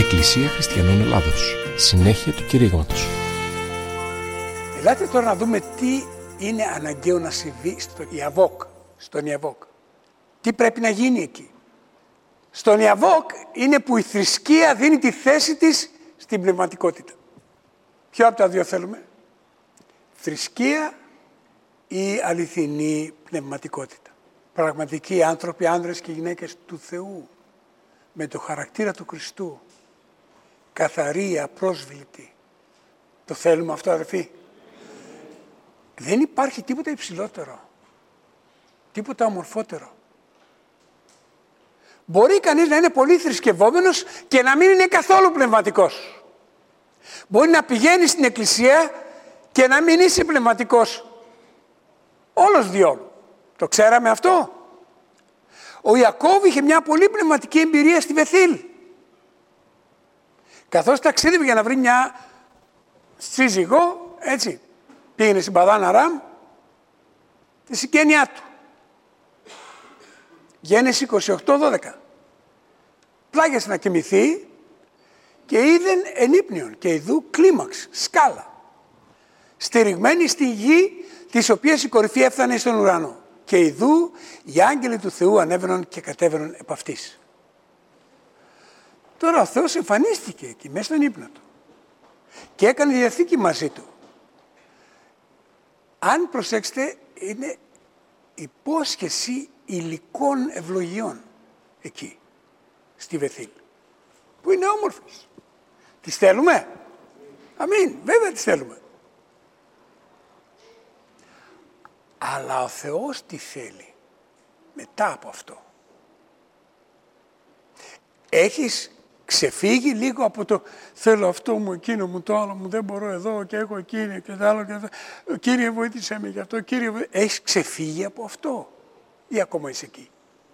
Εκκλησία Χριστιανών Ελλάδος. Συνέχεια του κηρύγματος. Ελάτε τώρα να δούμε τι είναι αναγκαίο να συμβεί στον Ιαβόκ. Τι πρέπει να γίνει εκεί. Στον Ιαβόκ είναι που η θρησκεία δίνει τη θέση της στην πνευματικότητα. Ποιο από τα δύο θέλουμε? Θρησκεία ή αληθινή πνευματικότητα. Πραγματικοί άνθρωποι, άνδρες και γυναίκες του Θεού, με το χαρακτήρα του Χριστού, καθαροί, απρόσβλητοι. Το θέλουμε αυτό, αδερφοί? Δεν υπάρχει τίποτα υψηλότερο, τίποτα ομορφότερο. Μπορεί κανείς να είναι πολύ θρησκευόμενος και να μην είναι καθόλου πνευματικός. Μπορεί να πηγαίνει στην εκκλησία και να μην είσαι πνευματικός. Όλος διόλου. Το ξέραμε αυτό? Ο Ιακώβ είχε μια πολύ πνευματική εμπειρία στη Βεθήλ. Καθώς ταξίδευε για να βρει μια σύζυγο, έτσι, πήγαινε στην Παδάν Αράμ, τη συγγένειά του. Γένεση 28:12. Πλάγιασε να κοιμηθεί και είδεν ενύπνιον και ειδού κλίμαξ, σκάλα, στηριγμένη στη γη, της οποίας η κορυφή έφτανε στον ουρανό. Και ειδού οι άγγελοι του Θεού ανέβαιναν και κατέβαιναν επ' αυτής. Τώρα ο Θεός εμφανίστηκε εκεί μέσα στον ύπνο του και έκανε διαθήκη μαζί του. Αν προσέξετε, είναι υπόσχεση υλικών ευλογιών εκεί, στη Βεθήλ, που είναι όμορφες. Τις θέλουμε? Αμήν, βέβαια τις θέλουμε. Αλλά ο Θεός τι θέλει μετά από αυτό? Έχεις ξεφύγει λίγο από το θέλω αυτό μου, εκείνο μου, το άλλο μου, δεν μπορώ εδώ και έχω εκείνο και το άλλο και αυτό. Κύριε βοήθησέ με γι' αυτό, Κύριε βοήθησέ. Έχεις ξεφύγει από αυτό ή ακόμα είσαι εκεί?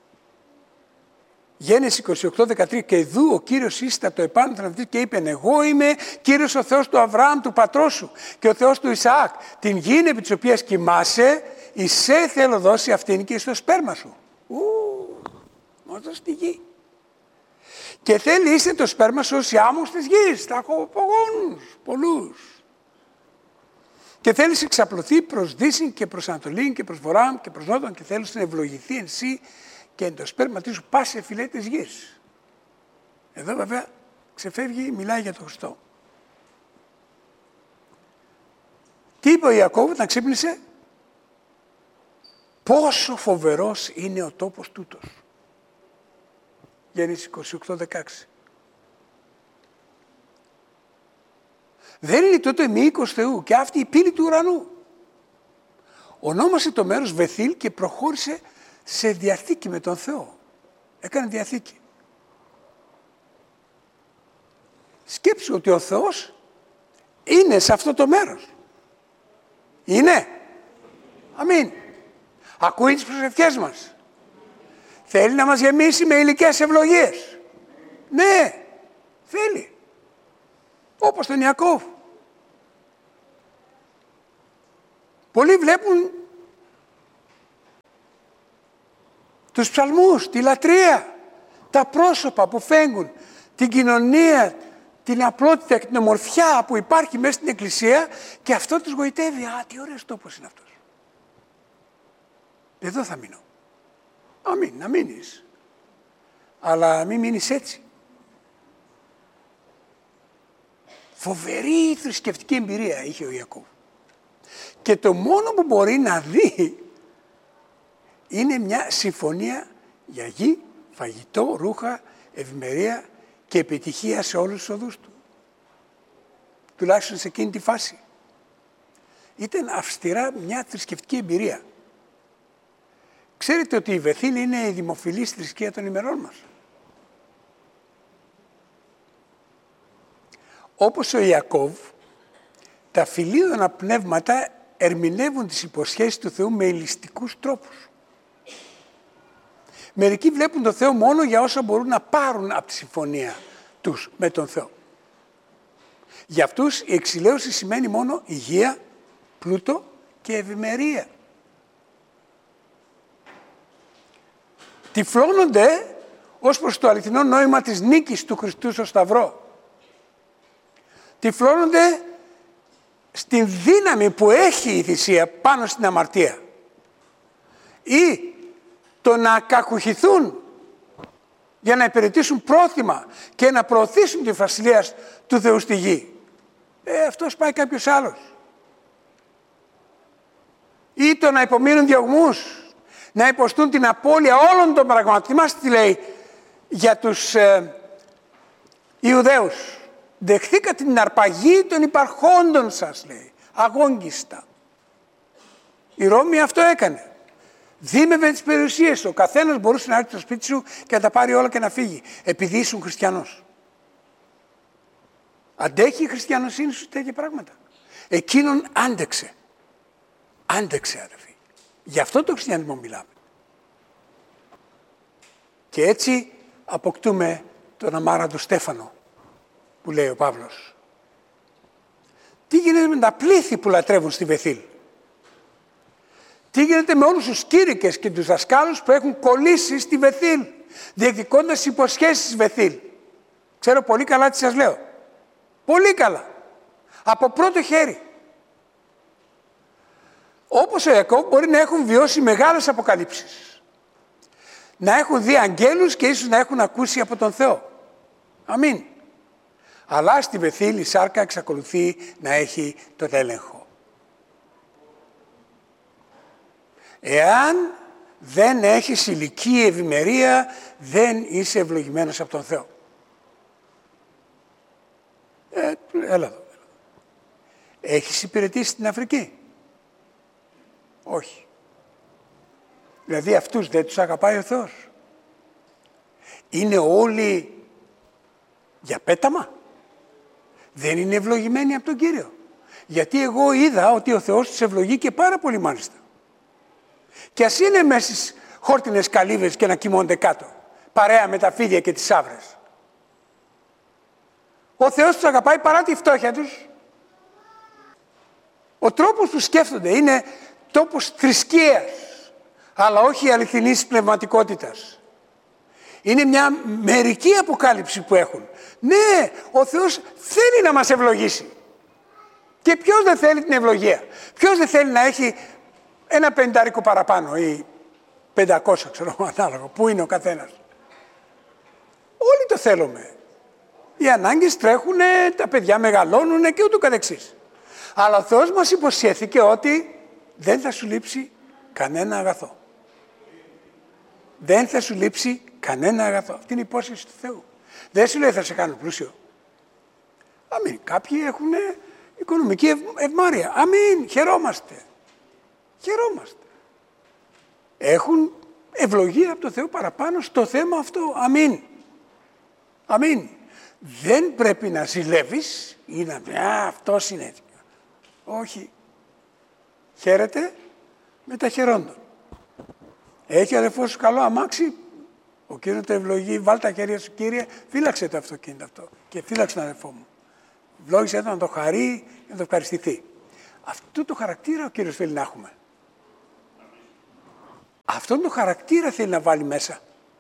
Γένεση 28:13. Και ειδού ο Κύριος ίστατο επάνω τον αυτή και είπε: εγώ είμαι Κύριος ο Θεός του Αβραάμ του πατρός σου και ο Θεός του Ισαάκ. Την γη επί της οποίας κοιμάσαι, εισέ θέλω δώσει αυτήν και στο σπέρμα σου. Μόνο στη γη. Και θέλει είστε το σπέρμα σου ως οι άμμος της γης. Τα έχω απογόνους πολλούς. Και θέλεις εξαπλωθεί προς δύσιν και προς ανατολήν και προς βορράν και προς νότον και θέλεις να ευλογηθεί εν σύ και εν το σπέρμα σου πάσε φυλέ της γης. Εδώ βέβαια ξεφεύγει, μιλάει για τον Χριστό. Τι είπε ο Ιακώβ όταν ξύπνησε? Πόσο φοβερός είναι ο τόπος τούτος. Γένεση 28:16. Δεν είναι τότε μυϊκός Θεού και αυτή η πύλη του ουρανού. Ονόμασε το μέρος Βεθήλ και προχώρησε σε διαθήκη με τον Θεό. Έκανε διαθήκη. Σκέψου ότι ο Θεός είναι σε αυτό το μέρος. Είναι. Αμήν. Ακούει τις προσευχές μας. Θέλει να μας γεμίσει με υλικές ευλογίες. Ναι, θέλει. Όπως τον Ιακώβ. Πολλοί βλέπουν τους ψαλμούς, τη λατρεία, τα πρόσωπα που φέγγουν, την κοινωνία, την απλότητα και την ομορφιά που υπάρχει μέσα στην εκκλησία και αυτό τους γοητεύει. Α, τι ωραίος τόπος είναι αυτός. Εδώ θα μείνω. Αμήν, να μείνεις. Αλλά μην μείνεις έτσι. Φοβερή θρησκευτική εμπειρία είχε ο Ιακώβ. Και το μόνο που μπορεί να δει είναι μια συμφωνία για γη, φαγητό, ρούχα, ευημερία και επιτυχία σε όλους τους οδούς του. Τουλάχιστον σε εκείνη τη φάση. Ήταν αυστηρά μια θρησκευτική εμπειρία. Ξέρετε ότι η Βεθήλ είναι η δημοφιλής θρησκεία των ημερών μας. Όπως ο Ιακώβ, τα φιλίδωνα πνεύματα ερμηνεύουν τις υποσχέσεις του Θεού με ελιστικούς τρόπους. Μερικοί βλέπουν τον Θεό μόνο για όσα μπορούν να πάρουν από τη συμφωνία τους με τον Θεό. Για αυτούς η εξηλαίωση σημαίνει μόνο υγεία, πλούτο και ευημερία. Τυφλώνονται ως προς το αληθινό νόημα της νίκης του Χριστού στο Σταυρό. τυφλώνονται στην δύναμη που έχει η θυσία πάνω στην αμαρτία. Ή το να κακουχηθούν για να υπηρετήσουν πρόθυμα και να προωθήσουν τη βασιλεία του Θεού στη γη. Αυτός πάει κάποιος άλλος. Ή το να υπομείνουν διωγμούς, να υποστούν την απώλεια όλων των πραγμάτων. Θυμάστε τι λέει για τους Ιουδαίους. Δεχθήκατε την αρπαγή των υπαρχόντων σας, λέει, αγόγγιστα. Η Ρώμη αυτό έκανε. Δίμευε τις περιουσίες. Ο καθένας μπορούσε να έρθει στο σπίτι σου και να τα πάρει όλα και να φύγει. Επειδή ήσουν χριστιανός. Αντέχει η χριστιανοσύνη σου τέτοια πράγματα. Εκείνον άντεξε. Άντεξε, αδερφοί. Γι' αυτό το χριστιανισμό μιλάμε. Και έτσι αποκτούμε τον αμάραντο Στέφανο που λέει ο Παύλος. Τι γίνεται με τα πλήθη που λατρεύουν στη Βεθήλ? Τι γίνεται με όλους τους κήρυκες και τους δασκάλους που έχουν κολλήσει στη Βεθήλ, διεκδικώντας υποσχέσεις στη Βεθήλ? Ξέρω πολύ καλά τι σας λέω. Πολύ καλά. Από πρώτο χέρι. Όπως ο Ιακώβ μπορεί να έχουν βιώσει μεγάλες αποκαλύψεις. Να έχουν δει αγγέλους και ίσως να έχουν ακούσει από τον Θεό. Αμήν. Αλλά στη Βεθήλ η σάρκα εξακολουθεί να έχει τον έλεγχο. Εάν δεν έχεις ηλική ευημερία, δεν είσαι ευλογημένος από τον Θεό. Έλα εδώ. Έχεις υπηρετήσει στην Αφρική? Όχι. Δηλαδή αυτούς δεν τους αγαπάει ο Θεός? Είναι όλοι για πέταμα? Δεν είναι ευλογημένοι από τον Κύριο? Γιατί εγώ είδα ότι ο Θεός τους ευλογεί και πάρα πολύ μάλιστα. Και ας είναι μέσα στις χόρτινες καλύβες και να κοιμώνται κάτω, παρέα με τα φίδια και τις σαύρες. Ο Θεός τους αγαπάει παρά τη φτώχεια τους. Ο τρόπος που σκέφτονται είναι τόπος θρησκείας, αλλά όχι αληθινής πνευματικότητας. Είναι μια μερική αποκάλυψη που έχουν. Ναι, ο Θεός θέλει να μας ευλογήσει. Και ποιος δεν θέλει την ευλογία? Ποιος δεν θέλει να έχει ένα 50 παραπάνω ή 500, ξέρω, ανάλογα. Πού είναι ο καθένας? Όλοι το θέλουμε. Οι ανάγκες τρέχουν, τα παιδιά μεγαλώνουν και ούτω καθεξής. Αλλά ο Θεός μας υποσχέθηκε ότι δεν θα σου λείψει κανένα αγαθό. Δεν θα σου λείψει κανένα αγαθό. Αυτή είναι η υπόσχεση του Θεού. Δεν σου λέει θα σε κάνω πλούσιο. Αμήν. Κάποιοι έχουν οικονομική ευμάρεια. Αμήν. Χαιρόμαστε. Χαιρόμαστε. Έχουν ευλογία από το Θεό παραπάνω στο θέμα αυτό. Αμήν. Αμήν. Δεν πρέπει να ζηλεύεις ή να πει αυτός είναι έτσι. Όχι. Χαίρεται με τα χαιρόντων. Έχει ο αδερφός σου καλό αμάξι, ο Κύριος το ευλογεί, βάλ τα χέρια σου, Κύριε, φύλαξε το αυτοκίνητο αυτό και φύλαξε τον αδερφό μου. Ευλόγησε το να το χαρεί και να το ευχαριστηθεί. Αυτό το χαρακτήρα ο Κύριος θέλει να έχουμε. Αυτόν το χαρακτήρα θέλει να βάλει μέσα.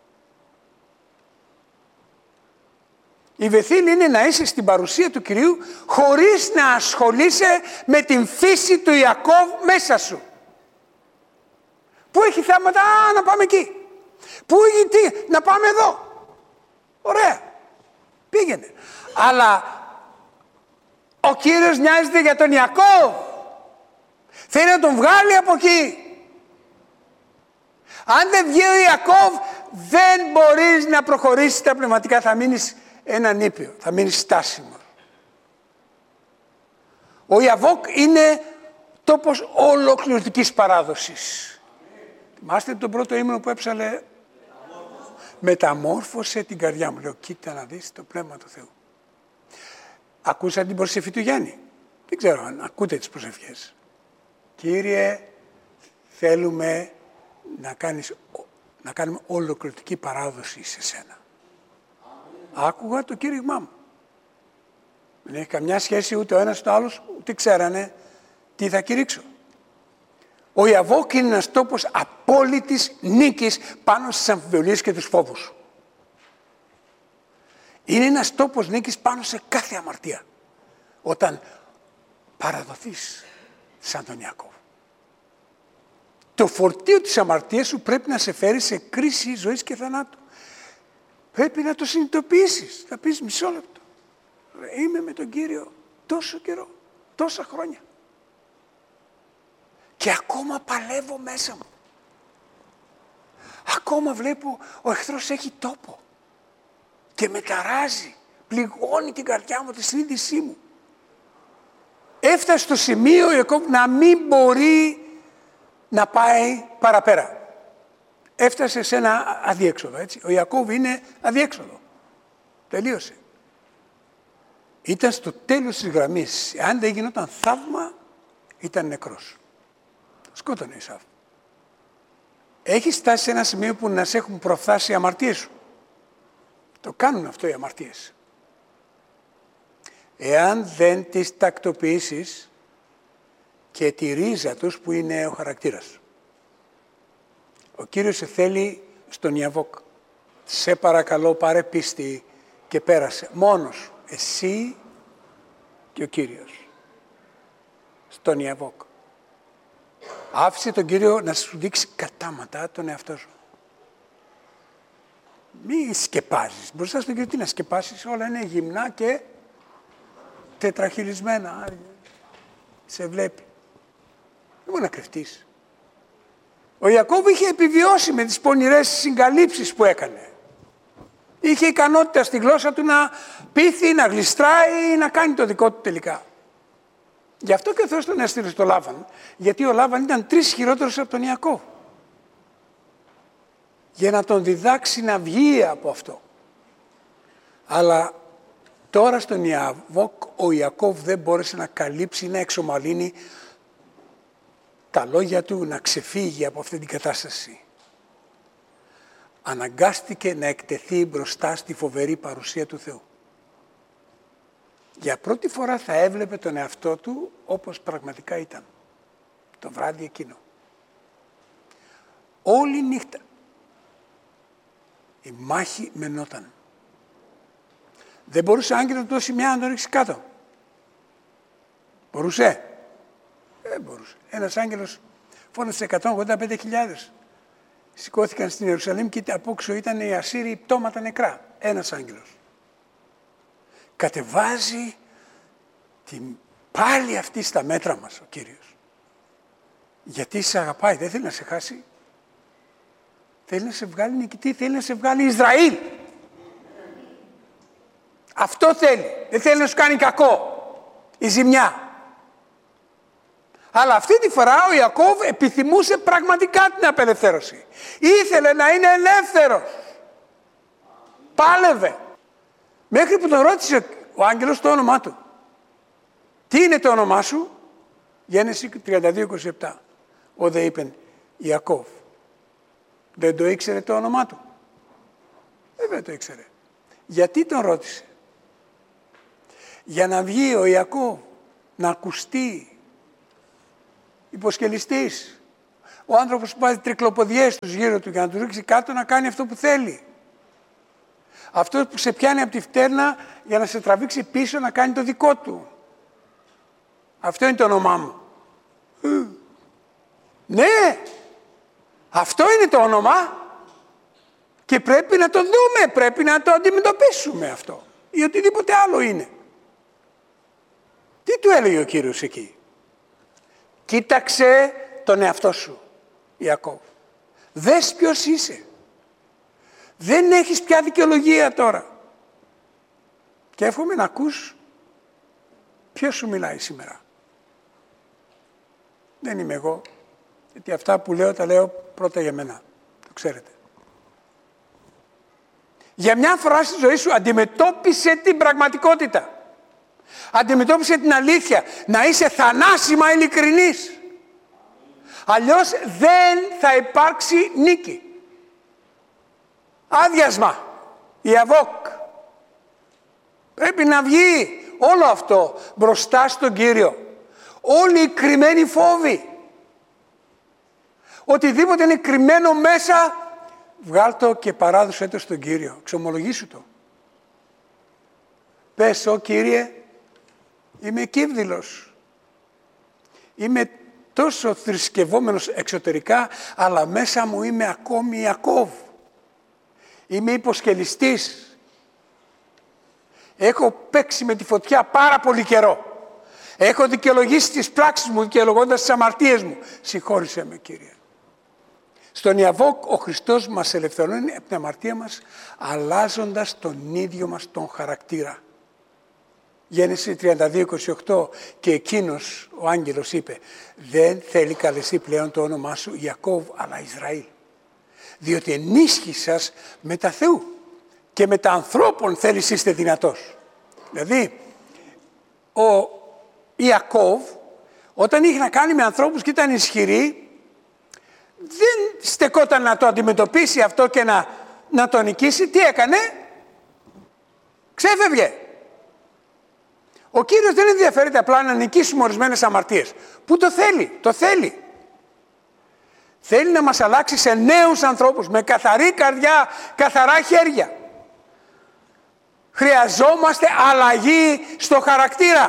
Η Βεθήλ είναι να είσαι στην παρουσία του Κυρίου χωρίς να ασχολείσαι με την φύση του Ιακώβ μέσα σου. Πού έχει θέματα? Να πάμε εκεί. Πού έχει τι? Να πάμε εδώ. Ωραία. Πήγαινε. Αλλά ο Κύριος νοιάζεται για τον Ιακώβ. Θέλει να τον βγάλει από εκεί. Αν δεν βγει ο Ιακώβ, δεν μπορείς να προχωρήσεις τα πνευματικά. Θα μείνεις ένα νήπιο. Θα μείνεις στάσιμο. Ο Ιαβόκ είναι τόπος ολοκληρωτικής παράδοσης. Θυμάστε τον πρώτο ύμνο που έψαλε? Μεταμόρφωσε την καρδιά μου. Λέω, κοίτα να δεις το πνεύμα του Θεού. Ακούσατε την προσευχή του Γιάννη? Δεν ξέρω αν ακούτε τις προσευχές. Κύριε, θέλουμε να κάνουμε ολοκληρωτική παράδοση σε σένα. Άκουγα το κήρυγμά μου. Δεν έχει καμιά σχέση ούτε ο ένας ούτε ο άλλος, ούτε ξέρανε τι θα κηρύξω. Ο Ιαβόκ είναι ένας τόπος απόλυτης νίκης πάνω στις αμφιβολίες και τους φόβους. Είναι ένας τόπος νίκης πάνω σε κάθε αμαρτία. όταν παραδοθείς σαν τον Ιακώβ. Το φορτίο της αμαρτίας σου πρέπει να σε φέρει σε κρίση ζωής και θανάτου. Πρέπει να το συνειδητοποιήσεις. Θα πεις μισό λεπτό. Είμαι με τον Κύριο τόσο καιρό, τόσα χρόνια. Και ακόμα παλεύω μέσα μου. Ακόμα βλέπω ο εχθρός έχει τόπο. Και με ταράζει, πληγώνει την καρδιά μου, τη συνείδησή μου. Έφτασε στο σημείο ο Ιακώβ να μην μπορεί να πάει παραπέρα. Έφτασε σε ένα αδιέξοδο, έτσι. Ο Ιακώβ είναι αδιέξοδο. Τελείωσε. Ήταν στο τέλος της γραμμής. Αν δεν γινόταν θαύμα, ήταν νεκρός. Σκότωνε Ισάβ. Έχεις φτάσει σε ένα σημείο που να σε έχουν προφθάσει οι αμαρτίες σου. Το κάνουν αυτό οι αμαρτίες. Εάν δεν τις τακτοποιήσεις και τη ρίζα τους που είναι ο χαρακτήρας. Ο Κύριος σε θέλει στον Ιαβόκ. Σε παρακαλώ πάρε πίστη και πέρασε. Μόνος εσύ και ο Κύριος. Στον Ιαβόκ. Άφησε τον Κύριο να σου δείξει κατάματα τον εαυτό σου. Μη σκεπάζεις. Μπροστά στον Κύριο τι να σκεπάσεις. Όλα είναι γυμνά και τετραχυλισμένα. Σε βλέπει. Δεν μπορεί να κρυφτείς. Ο Ιακώβ είχε επιβιώσει με τις πονηρές συγκαλύψεις που έκανε. Είχε ικανότητα στη γλώσσα του να πείθει, να γλιστράει, να κάνει το δικό του τελικά. Γι' αυτό και ο Θεός τον έστειλε στο Λάβαν. Γιατί ο Λάβαν ήταν 3 χειρότερος από τον Ιακώβ. Για να τον διδάξει να βγει από αυτό. Αλλά τώρα στον Ιαβόκ ο Ιακώβ δεν μπόρεσε να καλύψει, να εξομαλύνει τα λόγια του, να ξεφύγει από αυτή την κατάσταση. Αναγκάστηκε να εκτεθεί μπροστά στη φοβερή παρουσία του Θεού. Για πρώτη φορά θα έβλεπε τον εαυτό του όπως πραγματικά ήταν. Το βράδυ εκείνο. Όλη νύχτα η μάχη μενόταν. Δεν μπορούσε ο άγγελος να του δώσει μια να τον ρίξει κάτω. Μπορούσε. Δεν μπορούσε. Ένας άγγελος φώνασε 185.000. Σηκώθηκαν στην Ιερουσαλήμ και απόξω ήταν οι Ασσύριοι πτώματα νεκρά. Ένας άγγελος. Κατεβάζει πάλι αυτή στα μέτρα μας ο Κύριος. Γιατί σε αγαπάει, δεν θέλει να σε χάσει. Θέλει να σε βγάλει νικητή, θέλει να σε βγάλει Ισραήλ. Αυτό θέλει. Δεν θέλει να σου κάνει κακό. Η ζημιά. Αλλά αυτή τη φορά ο Ιακώβ επιθυμούσε πραγματικά την απελευθέρωση. Ήθελε να είναι ελεύθερος. Πάλευε. Μέχρι που τον ρώτησε ο άγγελος το όνομά του. Τι είναι το όνομά σου? Γένεση 32-27. Ο δε είπεν Ιακώβ. Δεν το ήξερε το όνομά του. Δεν το ήξερε. Γιατί τον ρώτησε? Για να βγει ο Ιακώβ, να ακουστεί, υποσκελιστής. Ο άνθρωπος που βάζει τρικλοποδιές τους γύρω του για να του ρίξει κάτω να κάνει αυτό που θέλει. Αυτός που σε πιάνει από τη φτέρνα για να σε τραβήξει πίσω να κάνει το δικό του. Αυτό είναι το όνομά μου. Ναι, αυτό είναι το όνομα και πρέπει να το δούμε, πρέπει να το αντιμετωπίσουμε αυτό ή οτιδήποτε άλλο είναι. Τι του έλεγε ο Κύριος εκεί? Κοίταξε τον εαυτό σου, Ιακώβ. Δες ποιος είσαι. Δεν έχεις πια δικαιολογία τώρα. Και εύχομαι να ακούς ποιος σου μιλάει σήμερα. Δεν είμαι εγώ, γιατί αυτά που λέω τα λέω πρώτα για μένα. Το ξέρετε. Για μια φορά στη ζωή σου αντιμετώπισε την πραγματικότητα. Αντιμετώπισε την αλήθεια. Να είσαι θανάσιμα ειλικρινής. Αλλιώς δεν θα υπάρξει νίκη. Άδειασμα. Ιαβόκ. Πρέπει να βγει όλο αυτό μπροστά στον Κύριο. Όλοι οι κρυμμένοι φόβοι. Οτιδήποτε είναι κρυμμένο μέσα, βγάλ' το και παράδοσέ το στον Κύριο. Ξομολογήσου το. Πες, Κύριε, Είμαι κύβδηλος. Είμαι τόσο θρησκευόμενος εξωτερικά, αλλά μέσα μου είμαι ακόμη Ιακώβ. Είμαι υποσκελιστής. Έχω παίξει με τη φωτιά πάρα πολύ καιρό. Έχω δικαιολογήσει τις πράξεις μου, δικαιολογώντας τις αμαρτίες μου. Συγχώρησέ με, Κύριε. Στον Ιαβώκ ο Χριστός μας ελευθερώνει από την αμαρτία μας, αλλάζοντας τον ίδιο μας τον χαρακτήρα. Γένεση 32-28, και εκείνος ο άγγελος είπε, δεν θέλει καλεστεί πλέον το όνομά σου Ιακώβ, αλλά Ισραήλ. Διότι ενίσχυσας με τα Θεού και με τα ανθρώπων θέλεις είστε δυνατός. Δηλαδή, ο Ιακώβ, όταν είχε να κάνει με ανθρώπους και ήταν ισχυροί, δεν στεκόταν να το αντιμετωπίσει αυτό και να το νικήσει. Τι έκανε? Ξέφευγε. Ο Κύριος δεν ενδιαφέρεται απλά να νικήσουμε ορισμένες αμαρτίες. Πού το θέλει? Το θέλει. Θέλει να μας αλλάξει σε νέους ανθρώπους, με καθαρή καρδιά, καθαρά χέρια. Χρειαζόμαστε αλλαγή στο χαρακτήρα.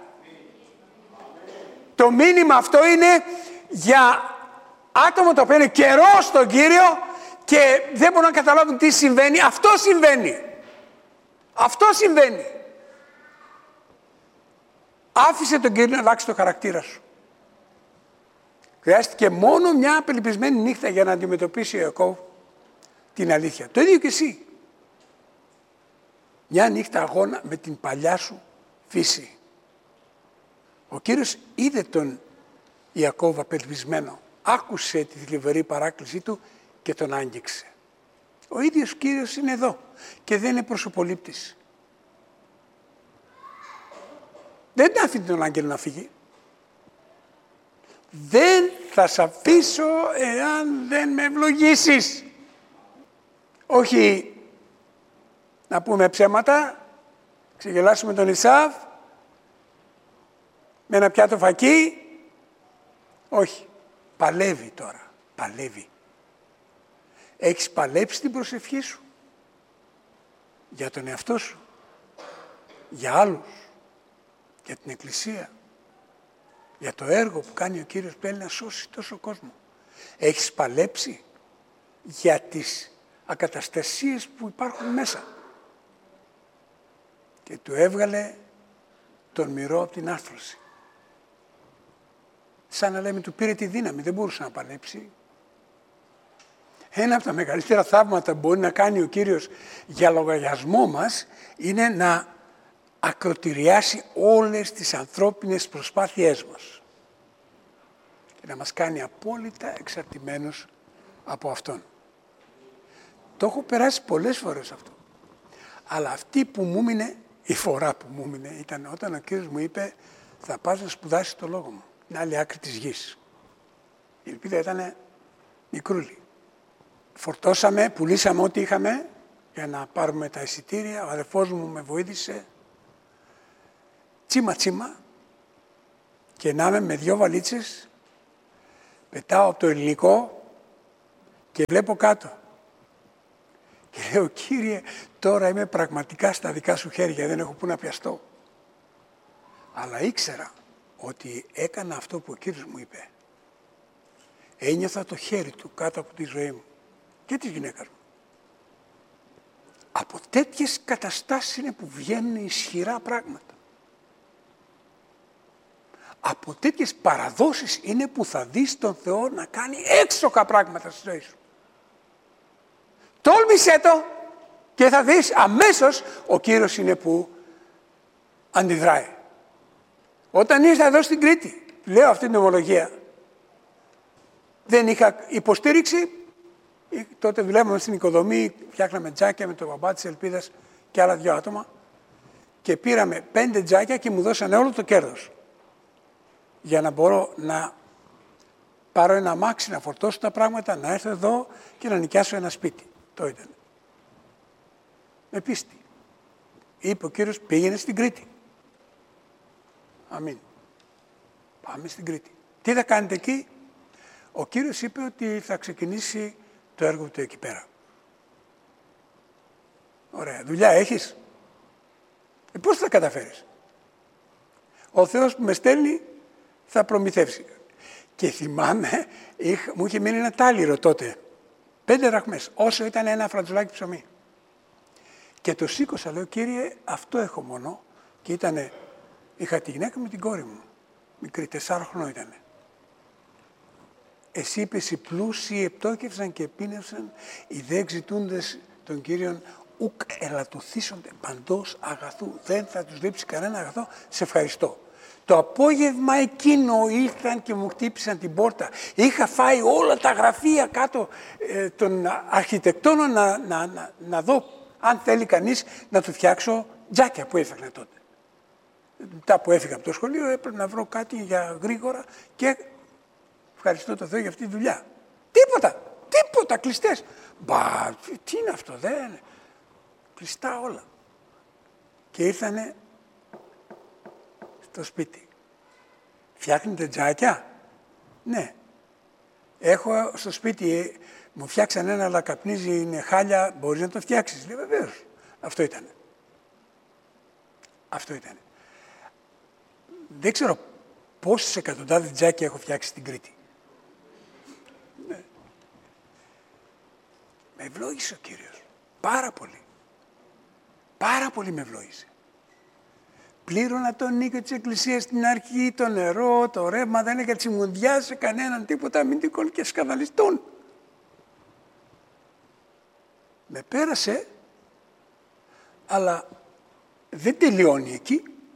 Το μήνυμα αυτό είναι για άτομα το οποίο είναι καιρό στον Κύριο και δεν μπορούν να καταλάβουν τι συμβαίνει. Αυτό συμβαίνει. Αυτό συμβαίνει. Άφησε τον Κύριο να αλλάξει το χαρακτήρα σου. Χρειάστηκε μόνο μια απελπισμένη νύχτα για να αντιμετωπίσει ο Ιακώβ την αλήθεια. Το ίδιο και εσύ. Μια νύχτα αγώνα με την παλιά σου φύση. Ο Κύριος είδε τον Ιακώβ απελπισμένο. Άκουσε τη θλιβερή παράκλησή του και τον άγγιξε. Ο ίδιος Κύριος είναι εδώ και δεν είναι προσωπολήπτης. Δεν άφηνε τον άγγελο να φύγει. Δεν θα σ' αφήσω εάν δεν με ευλογήσεις. Όχι να πούμε ψέματα, ξεγελάσουμε τον Ισάβ με ένα πιάτο φακί. Όχι. Παλεύει τώρα. Παλεύει. Έχεις παλέψει την προσευχή σου. Για τον εαυτό σου. Για άλλους. Για την Εκκλησία. Για το έργο που κάνει ο Κύριος που θέλει να σώσει τόσο κόσμο. Έχεις παλέψει για τις ακαταστασίες που υπάρχουν μέσα. Και του έβγαλε τον μυρό από την άρθρωση. Σαν να λέμε του πήρε τη δύναμη, δεν μπορούσε να παλέψει. Ένα από τα μεγαλύτερα θαύματα που μπορεί να κάνει ο Κύριος για λογαριασμό μας είναι να ακροτηριάσει όλες τις ανθρώπινες προσπάθειές μας και να μας κάνει απόλυτα εξαρτημένους από Αυτόν. Το έχω περάσει πολλές φορές αυτό. Αλλά αυτή που μου έμεινε, η φορά που μου έμεινε, ήταν όταν ο Κύριος μου είπε θα πας να σπουδάσεις το λόγο μου, την άλλη άκρη της γης. Η ελπίδα ήταν μικρούλη. Φορτώσαμε, πουλήσαμε ό,τι είχαμε για να πάρουμε τα εισιτήρια. Ο αδερφός μου με βοήθησε. Τσίμα και να είμαι με 2 βαλίτσες, πετάω από το ελληνικό και βλέπω κάτω. Και λέω, Κύριε, τώρα είμαι πραγματικά στα δικά σου χέρια, δεν έχω πού να πιαστώ. Αλλά ήξερα ότι έκανα αυτό που ο Κύριος μου είπε. Ένιωθα το χέρι του κάτω από τη ζωή μου και της γυναίκας μου. Από τέτοιες καταστάσεις είναι που βγαίνουν ισχυρά πράγματα. Από τέτοιες παραδόσεις είναι που θα δεις τον Θεό να κάνει έξοχα πράγματα στη ζωή σου. Τόλμησέ το και θα δεις αμέσως ο Κύριος είναι που αντιδράει. Όταν ήρθα εδώ στην Κρήτη, λέω αυτή την ομολογία, δεν είχα υποστήριξη. Τότε δουλεύαμε στην οικοδομή, φτιάχναμε τζάκια με τον μπαμπά της Ελπίδας και άλλα 2 άτομα και πήραμε 5 τζάκια και μου δώσανε όλο το κέρδος για να μπορώ να πάρω ένα αμάξι, να φορτώσω τα πράγματα, να έρθω εδώ και να νοικιάσω ένα σπίτι. Το ήταν. Με πίστη. Είπε ο Κύριος, πήγαινε στην Κρήτη. Αμήν. Πάμε στην Κρήτη. Τι θα κάνετε εκεί? Ο Κύριος είπε ότι θα ξεκινήσει το έργο του εκεί πέρα. Ωραία. Δουλειά έχεις? Πώς θα καταφέρεις? Ο Θεός που με στέλνει θα προμηθεύσει. Και θυμάμαι, μου είχε μείνει ένα τάλιρο τότε, 5 δραχμές, όσο ήταν ένα φρατζουλάκι ψωμί. Και το σήκωσα, λέω, Κύριε, αυτό έχω μόνο. Και είχα τη γυναίκα με την κόρη μου, μικρή, 4 χρονών ήτανε. Εσύ είπες, οι πλούσιοι επτόκευσαν και επίνευσαν, οι δε εξητούντες των Κύριων ουκ ελαττωθήσονται παντός αγαθού. Δεν θα τους λείψει κανένα αγαθό. Σε ευχαριστώ. Το απόγευμα εκείνο ήρθαν και μου χτύπησαν την πόρτα. Είχα φάει όλα τα γραφεία κάτω των αρχιτεκτόνων να δω αν θέλει κανείς να του φτιάξω τζάκια που έφτιαχνα τότε. Μετά που έφυγα από το σχολείο έπρεπε να βρω κάτι για γρήγορα και ευχαριστώ τον Θεό για αυτή τη δουλειά. Τίποτα, κλειστές. Μπα, τι είναι αυτό, δεν. Κλειστά όλα. Και ήρθανε στο σπίτι. Φτιάχνετε τζάκια? Ναι. Έχω στο σπίτι, μου φτιάξαν ένα, αλλά καπνίζει, είναι χάλια, μπορείς να το φτιάξεις? Λέει, βεβαίως. Αυτό ήτανε. Δεν ξέρω πόσες εκατοντάδες τζάκια έχω φτιάξει στην Κρήτη. Ναι. Με ευλόγησε ο Κύριος. Πάρα πολύ. Πάρα πολύ με ευλόγησε. Πλήρωνα τον οίκο της εκκλησίας στην αρχή, το νερό, το ρεύμα, δεν έκανε τσιμουδιά σε κανέναν τίποτα, μην τυχόν και σκανδαλιστούν. Με πέρασε, αλλά δεν τελειώνει εκεί.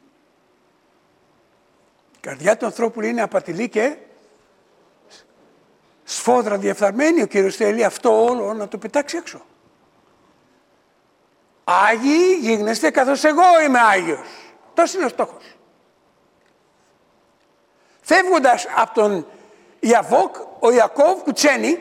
Η καρδιά του ανθρώπου είναι απατηλή και σφόδρα διεφθαρμένη. Ο Κύριος θέλει αυτό όλο να το πετάξει έξω. Άγιοι γίγνεστε καθώς εγώ είμαι Άγιος. Αυτός είναι ο στόχος. Φεύγοντας από τον Ιαβόκ, ο Ιακώβ κουτσένει,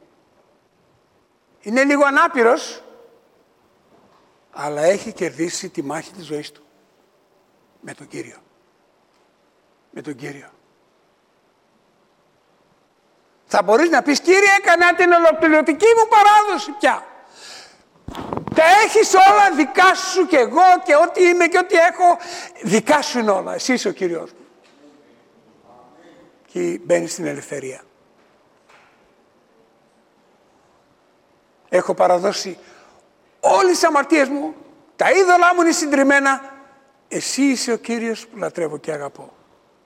είναι λίγο ανάπηρος, αλλά έχει κερδίσει τη μάχη της ζωής του. Με τον Κύριο. Με τον Κύριο. Θα μπορείς να πεις, Κύριε, έκανα την ολοκληρωτική μου παράδοση πια. Τα έχεις όλα δικά σου και εγώ και ό,τι είμαι και ό,τι έχω, δικά σου είναι όλα. Εσύ είσαι ο Κύριος μου. Και μπαίνεις στην ελευθερία. Έχω παραδώσει όλες τις αμαρτίες μου, τα είδωλά μου είναι συντριμμένα. Εσύ είσαι ο Κύριος που λατρεύω και αγαπώ.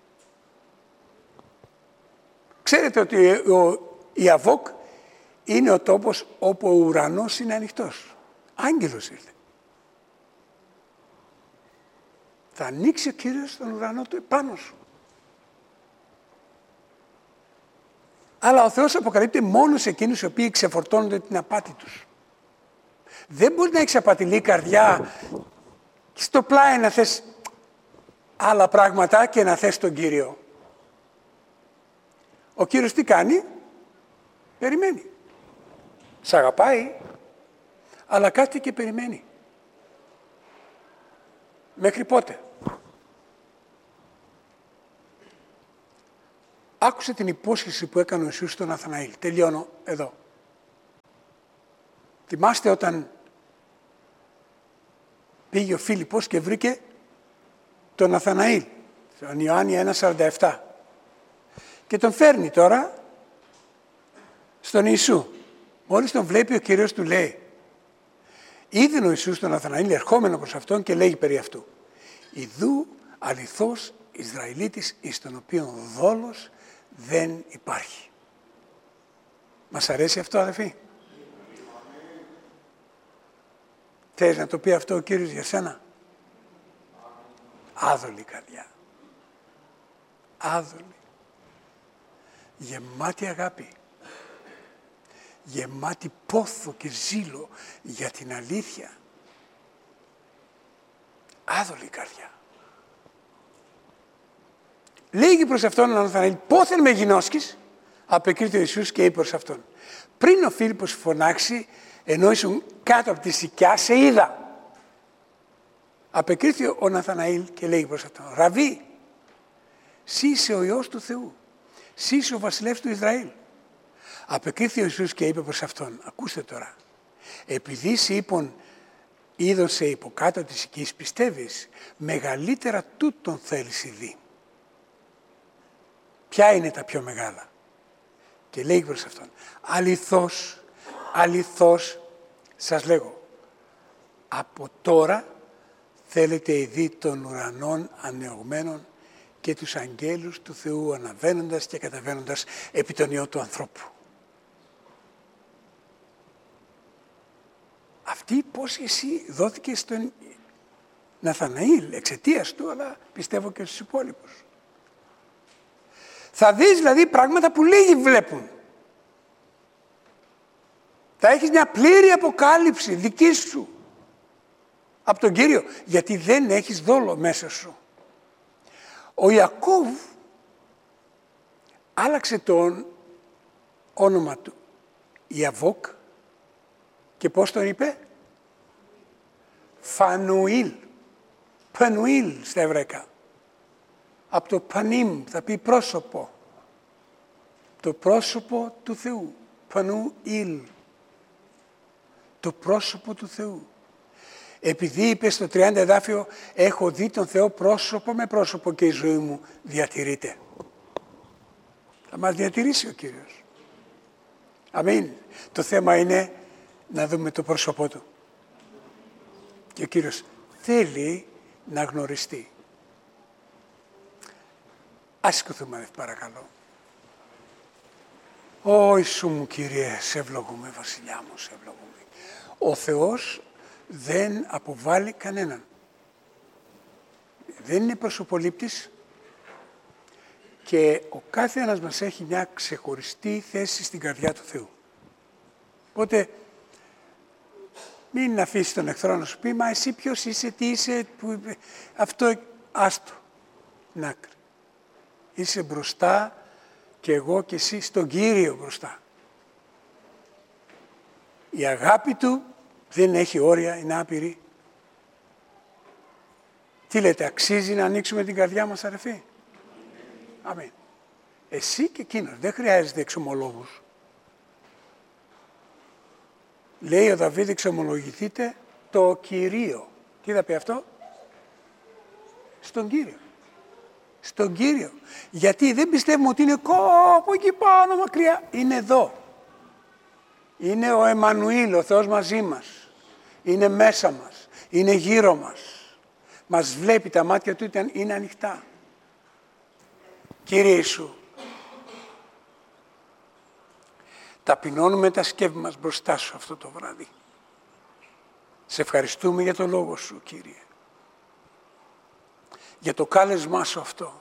Ξέρετε ότι ο Ιαβόκ είναι ο τόπος όπου ο ουρανός είναι ανοιχτός. Άγγελος ήρθε. Θα ανοίξει ο Κύριος τον ουρανό του επάνω σου. Αλλά ο Θεός αποκαλύπτει μόνο σε εκείνους οι οποίοι ξεφορτώνονται την απάτη τους. Δεν μπορεί να έχεις απατηλή καρδιά και στο πλάι να θες άλλα πράγματα και να θες τον Κύριο. Ο Κύριος τι κάνει? Περιμένει. Σ' αγαπάει, αλλά κάθεται και περιμένει. Μέχρι πότε? Άκουσε την υπόσχεση που έκανε ο Ιησούς στον Ναθαναήλ. Τελειώνω εδώ. Θυμάστε όταν πήγε ο Φίλιππος και βρήκε τον Ναθαναήλ, τον Ιωάννη 1,47. Και τον φέρνει τώρα στον Ιησού. Μόλις τον βλέπει ο Κύριος του λέει, είδε ο Ιησούς τον Ναθαναήλ ερχόμενο προς αυτόν και λέγει περί αυτού, «Ιδού αληθώς Ισραηλίτης εις τον οποίον δόλος δεν υπάρχει». Μας αρέσει αυτό, αδελφοί? Θες να το πει αυτό ο Κύριος για σένα? Άδολη καρδιά. Άδολη. Γεμάτη αγάπη. Γεμάτη πόθο και ζήλο για την αλήθεια. Άδολη καρδιά. Λέγει προς αυτόν ο Ναθαναήλ, πόθεν με γινώσκεις? Απεκρίθη ο Ιησούς και είπε προς αυτόν, πριν ο Φίλιππος φωνάξει, ενώ ήσουν κάτω από τη σικιά, σε είδα. Απεκρίθη ο Ναθαναήλ και λέγει προς αυτόν, Ραβί, σύ είσαι ο Υιός του Θεού, σύ είσαι ο βασιλεύς του Ισραήλ. Απεκρίθη ο Ιησούς και είπε προς αυτόν, ακούστε τώρα, επειδή σοι είπων είδον σε υποκάτω της οικής πιστεύεις, μεγαλύτερα τούτον θέλεις ειδεί. Ποια είναι τα πιο μεγάλα? Και λέει προς αυτόν, αληθώς, αληθώς σας λέγω, από τώρα θέλετε ειδεί των ουρανών ανεωγμένων και τους αγγέλους του Θεού αναβαίνοντας και καταβαίνοντας επί τον Υιό του ανθρώπου. Αυτή η υπόσχεση δόθηκε στον Ναθαναήλ εξαιτίας του, αλλά πιστεύω και στους υπόλοιπους. Θα δεις δηλαδή πράγματα που λίγοι βλέπουν. Θα έχεις μια πλήρη αποκάλυψη δική σου από τον Κύριο, γιατί δεν έχεις δόλο μέσα σου. Ο Ιακώβ άλλαξε το όνομα του Ιαβόκ και πώς τον είπε? Φανουήλ. Πανουήλ στα εβραϊκά. Από το πανίμ θα πει πρόσωπο. Το πρόσωπο του Θεού. Πανουήλ. Το πρόσωπο του Θεού. Επειδή είπε στο 30 εδάφιο, έχω δει τον Θεό πρόσωπο με πρόσωπο και η ζωή μου διατηρείται. Θα μας διατηρήσει ο Κύριος. Αμήν. Το θέμα είναι να δούμε το πρόσωπό Του. Και ο Κύριος θέλει να γνωριστεί. Ας σηκωθούμε παρακαλώ. Ω Ιησού μου Κύριε, σε ευλογούμε, Βασιλιά μου, σε ευλογούμε. Ο Θεός δεν αποβάλλει κανέναν. Δεν είναι προσωπολήπτης και ο κάθε ένας μας έχει μια ξεχωριστή θέση στην καρδιά του Θεού. Οπότε μην αφήσει τον εχθρό να σου πει, μα εσύ ποιος είσαι, τι είσαι, αυτό άστο. Νάκρη. Είσαι μπροστά και εγώ και εσύ στον Κύριο μπροστά. Η αγάπη Του δεν έχει όρια, είναι άπειρη. Τι λέτε, αξίζει να ανοίξουμε την καρδιά μας, αδερφοί? Αμήν. Εσύ και εκείνος, δεν χρειάζεται εξομολόγους. Λέει ο Δαβίδ, εξομολογηθείτε το Κυρίο. Τι θα πει αυτό? Στον Κύριο. Στον Κύριο. Γιατί δεν πιστεύουμε ότι είναι κόπο εκεί πάνω μακριά. Είναι εδώ. Είναι ο Εμμανουήλ, ο Θεός μαζί μας. Είναι μέσα μας. Είναι γύρω μας. Μας βλέπει, τα μάτια Του είναι ανοιχτά. Κύριε Ιησού, ταπεινώνουμε τα σκεύη μας μπροστά Σου αυτό το βράδυ. Σε ευχαριστούμε για το Λόγο Σου, Κύριε. Για το κάλεσμά Σου αυτό.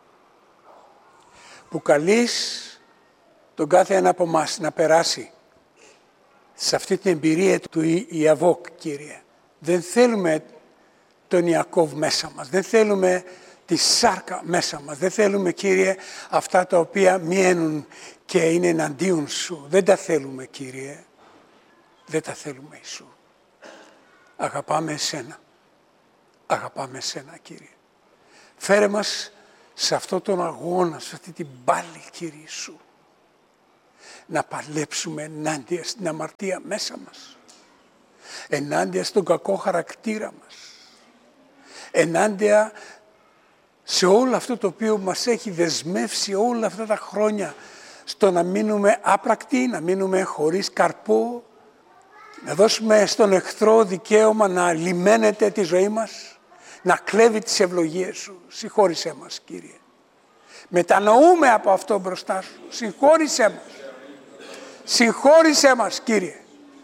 Που καλείς τον κάθε ένα από εμάς να περάσει σε αυτή την εμπειρία του Ιαβόκ, Κύριε. Δεν θέλουμε τον Ιακώβ μέσα μας. Δεν θέλουμε τη σάρκα μέσα μας. Δεν θέλουμε, Κύριε, αυτά τα οποία μιαίνουν και είναι εναντίον Σου. Δεν τα θέλουμε, Κύριε. Δεν τα θέλουμε, Ιησού. Αγαπάμε Εσένα. Αγαπάμε Εσένα, Κύριε. Φέρε μας σε αυτόν τον αγώνα, σε αυτή την πάλη, Κύριε Ιησού. Να παλέψουμε ενάντια στην αμαρτία μέσα μας. Ενάντια στον κακό χαρακτήρα μας. Ενάντια σε όλο αυτό το οποίο μας έχει δεσμεύσει όλα αυτά τα χρόνια στο να μείνουμε άπρακτοι, να μείνουμε χωρίς καρπό, να δώσουμε στον εχθρό δικαίωμα να λιμένεται τη ζωή μας, να κλέβει τις ευλογίες Σου. Συγχώρησέ μας, Κύριε. Μετανοούμε από αυτό μπροστά Σου. Συγχώρησέ μας. Συγχώρησέ μας, Κύριε.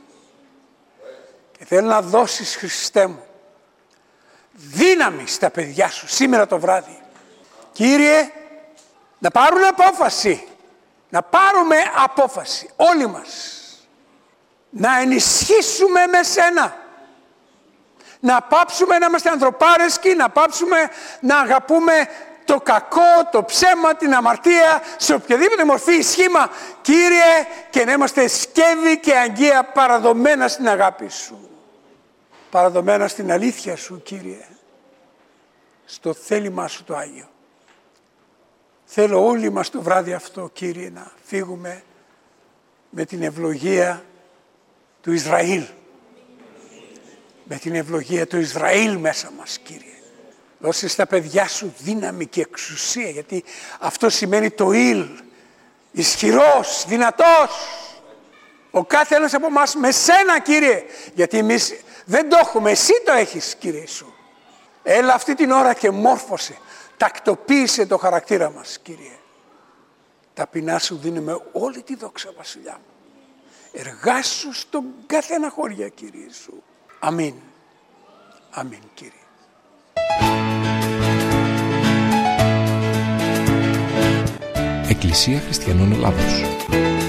Και θέλω να δώσεις, Χριστέ μου, δύναμη στα παιδιά Σου σήμερα το βράδυ. Κύριε, να πάρουν απόφαση. Να πάρουμε απόφαση όλοι μας. Να ενισχύσουμε με Σένα. Να πάψουμε να είμαστε ανθρωπάρεσκοι, να πάψουμε να αγαπούμε το κακό, το ψέμα, την αμαρτία, σε οποιαδήποτε μορφή σχήμα, Κύριε, και να είμαστε σκεύη και αγγεία παραδομένα στην αγάπη Σου. Παραδομένα στην αλήθεια Σου, Κύριε. Στο θέλημά Σου το Άγιο. Θέλω όλοι μας το βράδυ αυτό, Κύριε, να φύγουμε με την ευλογία του Ισραήλ. με την ευλογία του Ισραήλ μέσα μας, Κύριε. Δώσε στα παιδιά σου δύναμη και εξουσία, γιατί αυτό σημαίνει το Ιλ, ισχυρός, δυνατός. Ο κάθε ένας από εμάς με σένα, Κύριε, γιατί εμείς δεν το έχουμε, εσύ το έχεις, Κύριε σου. Έλα αυτή την ώρα και μόρφωσε, τακτοποίησε το χαρακτήρα μας, Κύριε. Ταπεινά σου δίνουμε όλη τη δόξα, Βασιλιά μου. Εργάσου στον κάθε ένα χωριά, Κύριε σου. Αμήν. Αμήν, Κύριε. Εκκλησία Χριστιανών Ελλάδος.